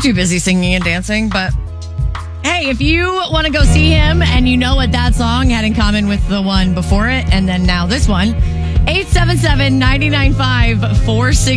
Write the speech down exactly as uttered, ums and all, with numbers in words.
too busy singing and dancing, but hey, if you want to go see him and you know what that song had in common with the one before it and then now this one, eight seven seven, nine nine five, four six